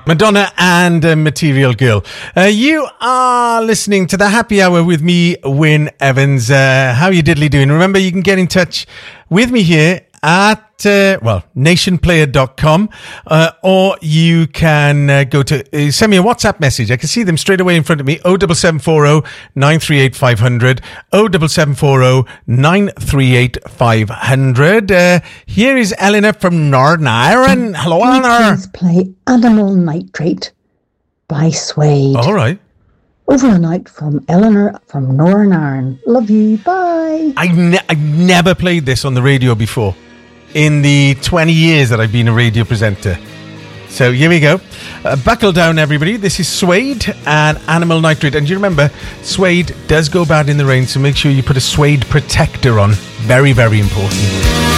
Madonna and Material Girl. You are listening to the Happy Hour with me, Wyn Evans. How are you diddly doing? Remember, you can get in touch with me here at nationplayer.com, or you can go to send me a WhatsApp message. I can see them straight away in front of me. 07740 938 500, 07740 938 500. Here is Eleanor from Northern Ireland. Hello, Eleanor. Please play Animal Nitrate by Suede. All right. Over and out from Eleanor from Northern Ireland. Love you. Bye. I've never played this on the radio before in the 20 years that I've been a radio presenter. So here we go. Buckle down, everybody. This is Suede and Animal Nitrate. And you remember, Suede does go bad in the rain, so make sure you put a Suede protector on. Very, very important.